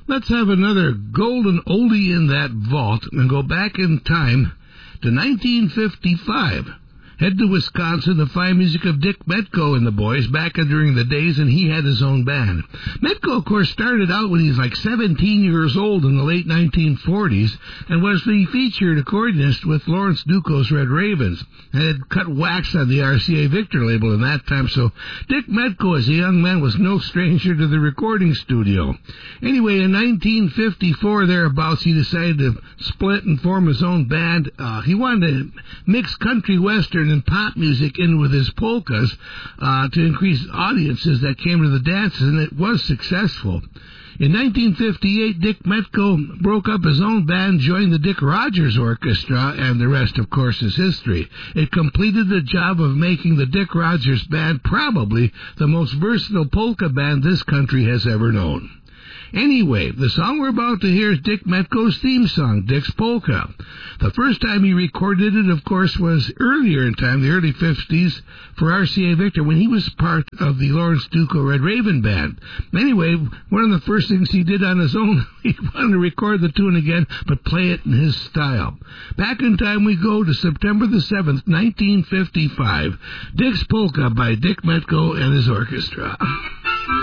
Let's have another golden oldie in that vault and go back in time to 1955. Head to Wisconsin to find music of Dick Metco and the boys back during the days, and he had his own band. Metco, of course, started out when he was like 17 years old in the late 1940s and was the featured accordionist with Lawrence Duco's Red Ravens and had cut wax on the RCA Victor label in that time, so Dick Metco as a young man was no stranger to the recording studio. Anyway, in 1954 thereabouts, he decided to split and form his own band. He wanted to mix country western and pop music in with his polkas to increase audiences that came to the dances, and it was successful. In 1958, Dick Metco broke up his own band, joined the Dick Rogers Orchestra, and the rest, of course, is history. It completed the job of making the Dick Rogers Band probably the most versatile polka band this country has ever known. Anyway, the song we're about to hear is Dick Metco's theme song, Dick's Polka. The first time he recorded it, of course, was earlier in time, the early 50s, for RCA Victor, when he was part of the Lawrence Duco Red Raven Band. Anyway, one of the first things he did on his own, he wanted to record the tune again, but play it in his style. Back in time we go to September the 7th, 1955, Dick's Polka by Dick Metco and his orchestra.